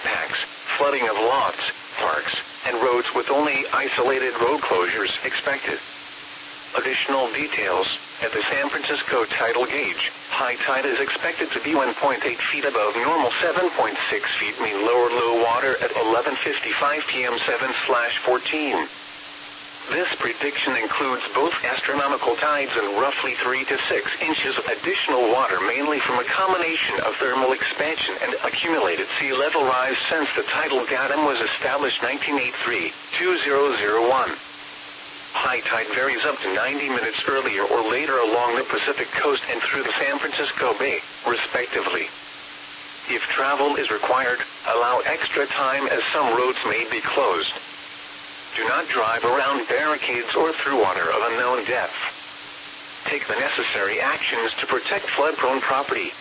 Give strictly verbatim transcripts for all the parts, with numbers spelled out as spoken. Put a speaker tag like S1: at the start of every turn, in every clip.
S1: impacts, flooding of lots, parks, and roads with only isolated road closures expected. Additional details: at the San Francisco tidal gauge, high tide is expected to be one point eight feet above normal. Seven point six feet mean lower low water at eleven fifty-five p m seven fourteen. This prediction includes both astronomical tides and roughly three to six inches of additional water, mainly from a combination of thermal expansion and accumulated sea level rise since the tidal datum was established nineteen eighty-three to two thousand one. High tide varies up to ninety minutes earlier or later along the Pacific coast and through the San Francisco Bay, respectively. If travel is required, allow extra time as some roads may be closed. Do not drive around barricades or through water of unknown depth. Take the necessary actions to protect flood-prone property.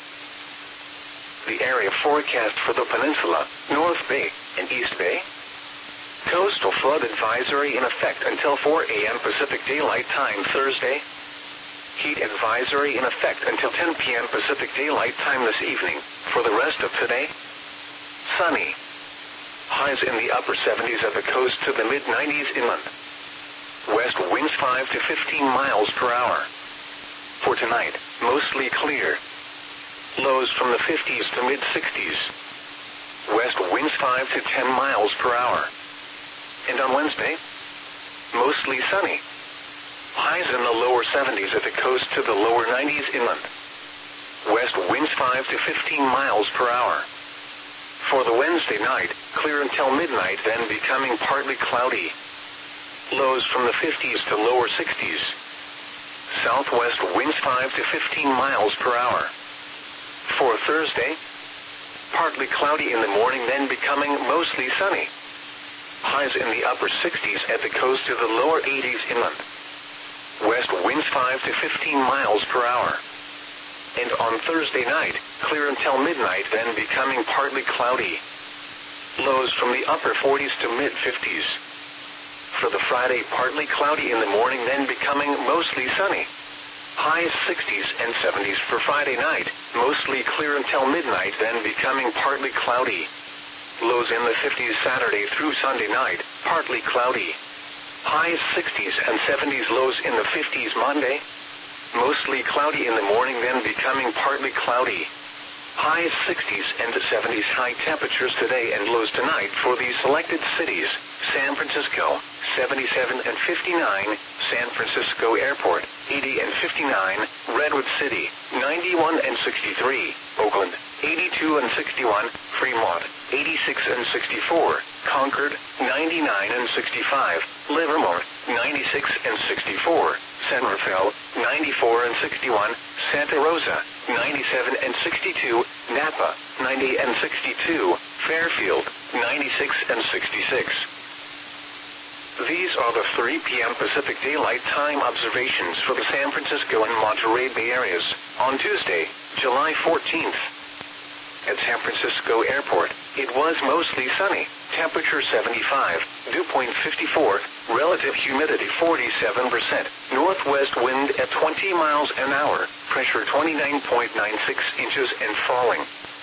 S1: The area forecast for the peninsula, North Bay, and East Bay. Coastal flood advisory in effect until four a m Pacific Daylight Time Thursday. Heat advisory in effect until ten p m Pacific Daylight Time this evening. For the rest of today, sunny. Highs in the upper seventies at the coast to the mid nineties inland. West winds five to fifteen miles per hour. For tonight, mostly clear. Lows from the fifties to mid sixties. West winds five to ten miles per hour. And on Wednesday, mostly sunny. Highs in the lower seventies at the coast to the lower nineties inland. West winds five to fifteen miles per hour. For the Wednesday night, clear until midnight, then becoming partly cloudy. Lows from the fifties to lower sixties. Southwest winds five to fifteen miles per hour. For Thursday, partly cloudy in the morning, then becoming mostly sunny. Highs in the upper sixties at the coast to the lower eighties inland. West winds five to fifteen miles per hour. And on Thursday night, clear until midnight, then becoming partly cloudy. Lows from the upper forties to mid fifties. For the Friday, partly cloudy in the morning, then becoming mostly sunny. Highs sixties and seventies for Friday night, mostly clear until midnight, then becoming partly cloudy. Lows in the fifties Saturday through Sunday night, partly cloudy. Highs sixties and seventies, lows in the fifties Monday. Mostly cloudy in the morning, then becoming partly cloudy. Highs sixties and seventies. High temperatures today and lows tonight for these selected cities: San Francisco, seventy-seven and fifty-nine, San Francisco Airport, eighty and fifty-nine, Redwood City, ninety-one and sixty-three, Oakland, eighty-two and sixty-one, Fremont, eighty-six and sixty-four, Concord, ninety-nine and sixty-five, Livermore, ninety-six and sixty-four, San Rafael, ninety-four and sixty-one, Santa Rosa, ninety-seven and sixty-two, Napa, ninety and sixty-two, Fairfield, ninety-six and sixty-six. These are the three p m Pacific Daylight Time observations for the San Francisco and Monterey Bay areas on Tuesday, July fourteenth. At San Francisco Airport, it was mostly sunny, temperature seventy-five, dew point fifty-four, relative humidity forty-seven percent, northwest wind at twenty miles an hour, pressure twenty-nine point nine six inches and falling.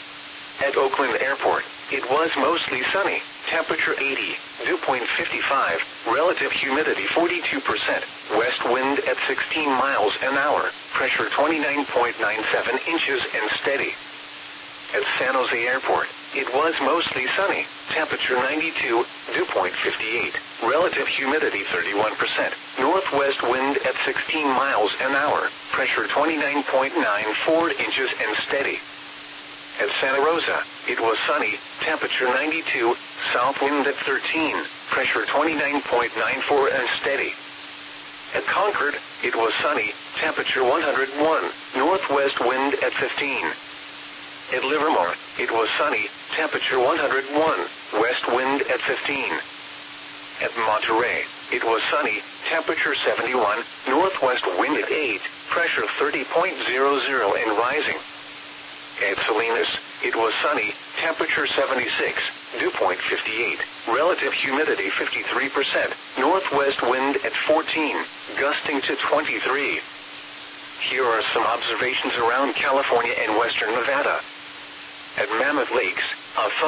S1: At Oakland Airport, it was mostly sunny, temperature eighty, dew point fifty-five, relative humidity forty-two percent, west wind at sixteen miles an hour, pressure twenty-nine point nine seven inches and steady. At San Jose Airport, it was mostly sunny, temperature ninety-two, dew point fifty-eight, relative humidity thirty-one percent, northwest wind at sixteen miles an hour, pressure twenty-nine point nine four inches and steady. At Santa Rosa, it was sunny, temperature ninety-two, south wind at thirteen, pressure twenty-nine point nine four and steady. At Concord, it was sunny, temperature one hundred one, northwest wind at fifteen. At Livermore, it was sunny, temperature one hundred one, west wind at fifteen. At Monterey, it was sunny, temperature seventy-one, northwest wind at eight, pressure thirty point zero zero and rising. At Salinas, it was sunny, temperature seventy-six, dew point fifty-eight, relative humidity fifty-three percent, northwest wind at fourteen, gusting to twenty-three. Here are some observations around California and western Nevada. At Mammoth Lakes, a